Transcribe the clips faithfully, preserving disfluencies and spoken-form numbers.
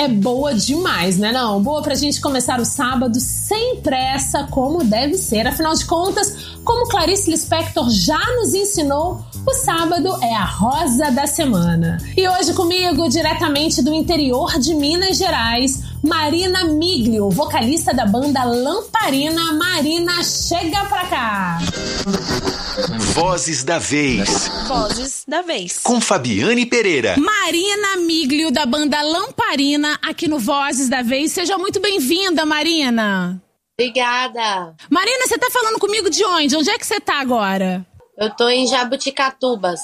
é boa demais, né não? Boa pra gente começar o sábado sem pressa, como deve ser. Afinal de contas, como Clarice Lispector já nos ensinou, o sábado é a rosa da semana. E hoje comigo, diretamente do interior de Minas Gerais, Marina Miglio, vocalista da banda Lamparina. Marina, chega pra cá! Vozes da Vez. Vozes da Vez. Com Fabiane Pereira. Marina Miglio, da banda Lamparina, aqui no Vozes da Vez. Seja muito bem-vinda, Marina. Obrigada. Marina, você tá falando comigo de onde? Onde é que você tá agora? Eu tô em Jabuticatubas.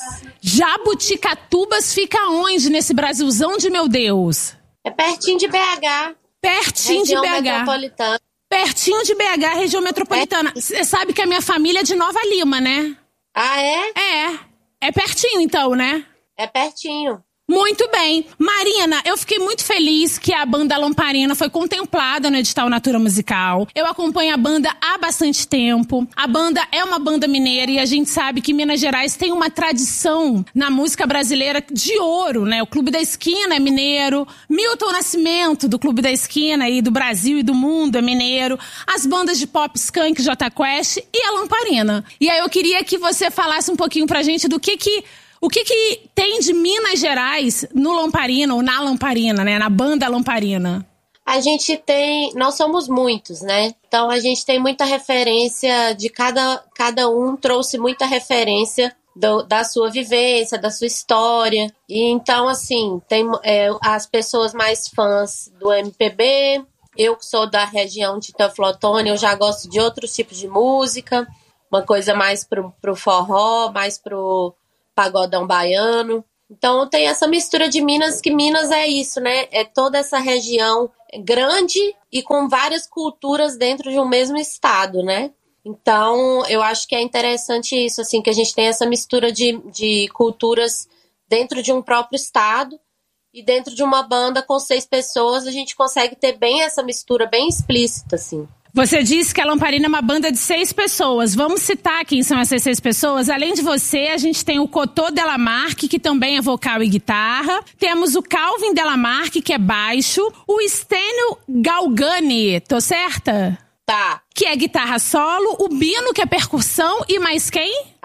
Jabuticatubas fica onde nesse Brasilzão de meu Deus? É pertinho de B H. Pertinho de B H. Metropolitana. Pertinho de B H, região metropolitana. Você sabe que a minha família é de Nova Lima, né? Ah, é? É. É pertinho, então, né? É pertinho. Muito bem. Marina, eu fiquei muito feliz que a banda Lamparina foi contemplada no edital Natura Musical. Eu acompanho a banda há bastante tempo. A banda é uma banda mineira e a gente sabe que Minas Gerais tem uma tradição na música brasileira de ouro, né? O Clube da Esquina é mineiro, Milton Nascimento do Clube da Esquina e do Brasil e do mundo é mineiro, as bandas de pop Skank, Jota Quest e a Lamparina. E aí eu queria que você falasse um pouquinho pra gente do que que O que que tem de Minas Gerais no Lamparina, ou na Lamparina, né? Na banda Lamparina? A gente tem... Nós somos muitos, né? Então a gente tem muita referência de cada... Cada um trouxe muita referência do, da sua vivência, da sua história. E então, assim, tem é, as pessoas mais fãs do M P B. Eu que sou da região de Teoflotone, eu já gosto de outros tipos de música. Uma coisa mais pro, pro forró, mais pro... pagodão baiano. Então tem essa mistura de Minas, que Minas é isso, né? É toda essa região grande e com várias culturas dentro de um mesmo estado, né? Então eu acho que é interessante isso, assim, que a gente tem essa mistura de, de culturas dentro de um próprio estado, e dentro de uma banda com seis pessoas a gente consegue ter bem essa mistura, bem explícita, assim. Você disse que a Lamparina é uma banda de seis pessoas. Vamos citar quem são essas seis pessoas. Além de você, a gente tem o Cotô Delamarque, que também é vocal e guitarra. Temos o Calvin Delamarque, que é baixo. O Stênio Galgani, tô certa? Tá. Que é guitarra solo. O Bino, que é percussão. E mais quem?